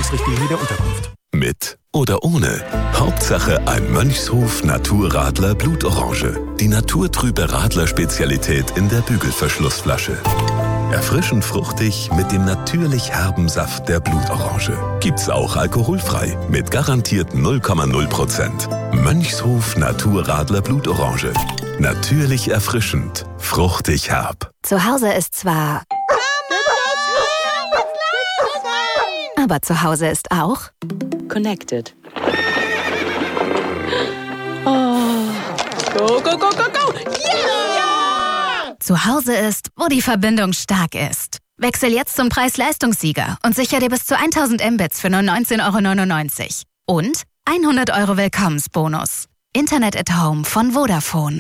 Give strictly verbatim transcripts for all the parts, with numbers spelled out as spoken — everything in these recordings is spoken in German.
Betriebsrichtlinie der Unterkunft. Mit oder ohne. Hauptsache ein Mönchshof Naturradler Blutorange. Die naturtrübe Radler-Spezialität in der Bügelverschlussflasche. Erfrischend fruchtig mit dem natürlich herben Saft der Blutorange. Gibt's auch alkoholfrei mit garantiert null Komma null Prozent. Mönchshof Naturradler Blutorange. Natürlich erfrischend, fruchtig herb. Zu Hause ist zwar... Aber zu Hause ist auch... Connected. Oh. Go, go, go, go, go! Yeah! Zu Hause ist, wo die Verbindung stark ist. Wechsel jetzt zum Preis-Leistungssieger und sicher dir bis zu tausend Mbits für nur neunzehn Euro neunundneunzig. Und hundert Euro Willkommensbonus. Internet at Home von Vodafone.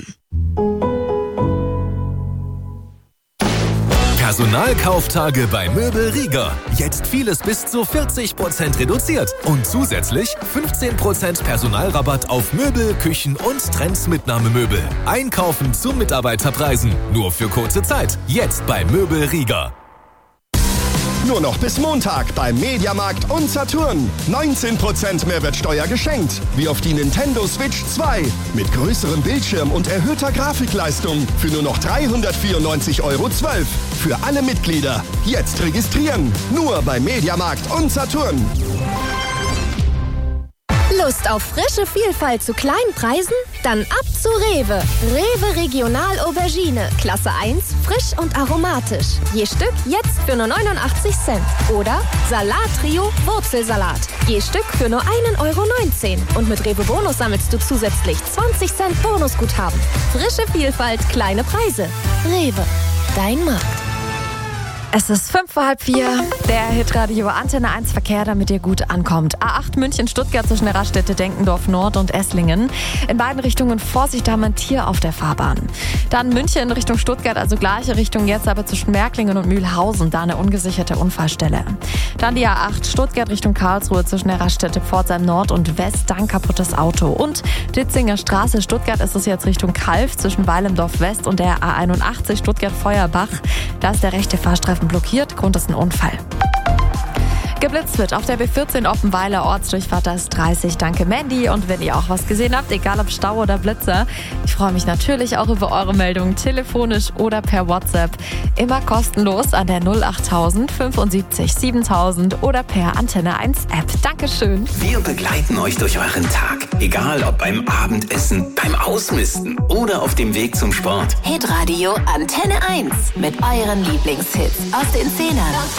Personalkauftage bei Möbel Rieger. Jetzt vieles bis zu vierzig Prozent reduziert. Und zusätzlich fünfzehn Prozent Personalrabatt auf Möbel, Küchen und Trends-Mitnahmemöbel. Einkaufen zu Mitarbeiterpreisen. Nur für kurze Zeit. Jetzt bei Möbel Rieger. Nur noch bis Montag beim Mediamarkt und Saturn. neunzehn Prozent Mehrwertsteuer geschenkt. Wie auf die Nintendo Switch zwei. Mit größerem Bildschirm und erhöhter Grafikleistung. Für nur noch dreihundertvierundneunzig Euro zwölf. Für alle Mitglieder. Jetzt registrieren. Nur beim Mediamarkt und Saturn. Lust auf frische Vielfalt zu kleinen Preisen? Dann ab zu Rewe. Rewe Regional Aubergine. Klasse eins, frisch und aromatisch. Je Stück jetzt für nur neunundachtzig Cent. Oder Salat Trio Wurzelsalat. Je Stück für nur ein Euro neunzehn. Und mit Rewe Bonus sammelst du zusätzlich zwanzig Cent Bonusguthaben. Frische Vielfalt, kleine Preise. Rewe, dein Markt. Es ist fünf vor halb vier, der Hitradio Antenne eins Verkehr, damit ihr gut ankommt. A acht München, Stuttgart zwischen der Raststätte Denkendorf Nord und Esslingen. In beiden Richtungen Vorsicht, da haben wir ein Tier auf der Fahrbahn. Dann München Richtung Stuttgart, also gleiche Richtung jetzt, aber zwischen Märklingen und Mühlhausen, da eine ungesicherte Unfallstelle. Dann die A acht Stuttgart Richtung Karlsruhe zwischen der Raststätte Pforzheim Nord und West, da ein kaputtes Auto. Und Ditzinger Straße Stuttgart ist es jetzt Richtung Kalf zwischen Weilendorf West und der A einundachtzig Stuttgart Feuerbach. Da ist der rechte Fahrstreifen blockiert, Grund ist ein Unfall. Geblitzt wird auf der B vierzehn Oppenweiler Ortsdurchfahrt, da ist dreißig. Danke Mandy. Und wenn ihr auch was gesehen habt, egal ob Stau oder Blitzer, ich freue mich natürlich auch über eure Meldungen, telefonisch oder per WhatsApp. Immer kostenlos an der null achttausend fünfundsiebzig siebentausend oder per Antenne eins App. Dankeschön. Wir begleiten euch durch euren Tag. Egal ob beim Abendessen, beim Ausmisten oder auf dem Weg zum Sport. Hitradio Antenne eins mit euren Lieblingshits aus den Zehnern.